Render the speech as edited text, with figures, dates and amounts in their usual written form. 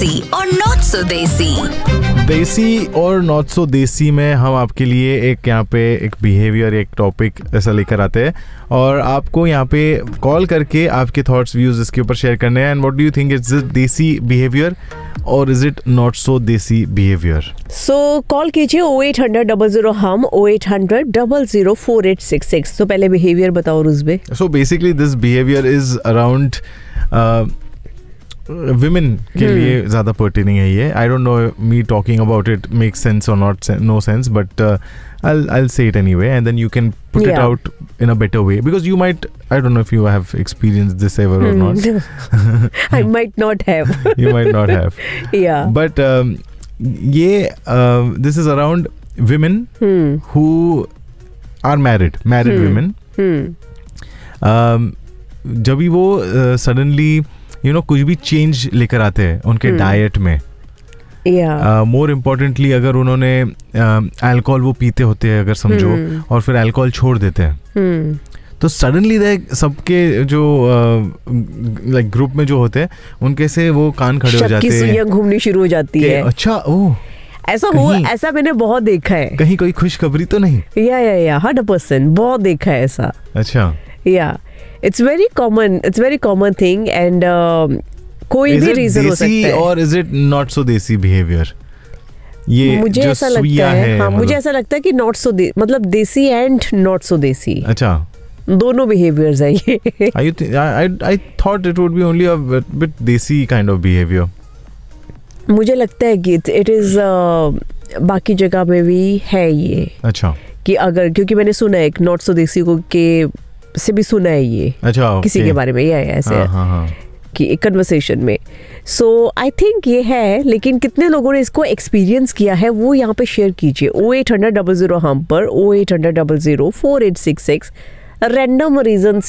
देसी और not so देसी और नॉट सो देसी में हम आपके लिए एक यहाँ पे एक बिहेवियर, एक टॉपिक ऐसा लेकर आते हैं और आपको यहाँ पे कॉल करके आपके थॉट्स व्यूज इसके ऊपर शेयर करने हैं. And what do you think, it's देसी बिहेवियर और इज इट नॉट सो देसी बिहेवियर? सो कॉल कीजिए 0800 हम 0800 तो पहले बिहेवियर बताओ रुजबे. So basically this behaviour is around women के लिए ज़्यादा पर्टेनिंग है ये. I don't know me talking about it make sense और not know sense, but I'll say it anyway, and then you can put it out in a better way, because you might, I don't know if you have experienced this ever or not. I might not have. You might not have. Yeah. But this is around women who are married women. जब भी वो suddenly कुछ भी change लेकर आते हैं उनके diet में. मोर इम्पोर्टेंटली अगर उन्होंने अल्कोहल वो पीते होते हैं अगर समझो, और फिर अल्कोहल छोड़ देते हैं, तो सडनली सबके जो लाइक ग्रुप में जो होते हैं उनके से वो कान खड़े हो जाते हैं, सुइयां घूमनी शुरू हो जाती है. अच्छा, ओह ऐसा मैंने बहुत देखा है. कहीं कोई खुशखबरी तो नहीं? या 100% बहुत देखा है ऐसा. अच्छा. या it's very common thing. And कोई भी रीजन हो सकता है. और इज इट नॉट सो देसी बिहेवियर? ये मुझे ऐसा लगता है, हाँ, मुझे ऐसा लगता है कि नॉट सो मतलब देसी एंड नॉट सो देसी. अच्छा, दोनों बिहेवियर्स है ये. I thought it would be only a bit देसी kind of behavior. मुझे लगता है कि इट इज बाकी जगह में भी है ये. अच्छा. कि अगर, क्योंकि मैंने सुना है एक नॉट सो देसी को के से भी सुना है ये. अच्छा, किसी के बारे में ये ऐसे कि एक कन्वर्सेशन में. सो आई थिंक ये है, लेकिन कितने लोगों ने इसको एक्सपीरियंस किया है वो यहाँ पे शेयर कीजिए 0800 हम पर 0800 4866. Random reason